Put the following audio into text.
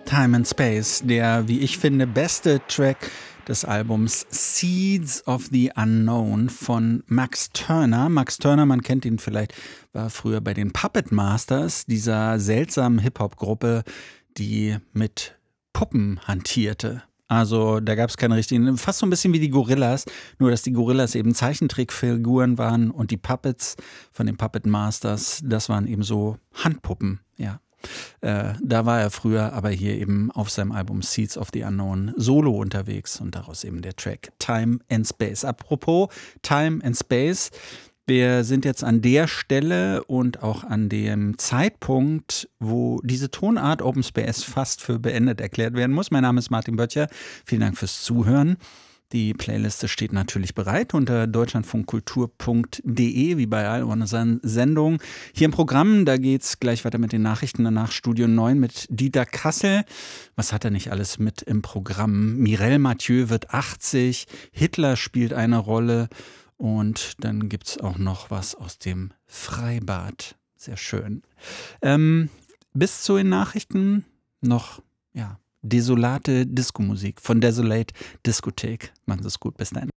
Time and Space, der, wie ich finde, beste Track des Albums Seeds of the Unknown von Max Turner. Max Turner, man kennt ihn vielleicht, war früher bei den Puppet Masters, dieser seltsamen Hip-Hop-Gruppe, die mit Puppen hantierte. Also da gab es keine richtigen, fast so ein bisschen wie die Gorillas, nur dass die Gorillas eben Zeichentrickfiguren waren und die Puppets von den Puppet Masters, das waren eben so Handpuppen, ja. Da war er früher, aber hier eben auf seinem Album Seeds of the Unknown solo unterwegs und daraus eben der Track Time and Space. Apropos Time and Space, wir sind jetzt an der Stelle und auch an dem Zeitpunkt, wo diese Tonart Open Space fast für beendet erklärt werden muss. Mein Name ist Martin Böttcher. Vielen Dank fürs Zuhören. Die Playliste steht natürlich bereit unter deutschlandfunkkultur.de, wie bei all unseren Sendungen. Hier im Programm, da geht's gleich weiter mit den Nachrichten, danach Studio 9 mit Dieter Kassel. Was hat er nicht alles mit im Programm? Mireille Mathieu wird 80, Hitler spielt eine Rolle und dann gibt's auch noch was aus dem Freibad. Sehr schön. Bis zu den Nachrichten noch, ja, desolate Diskomusik von Desolate Diskothek. Machen Sie es gut, bis dann.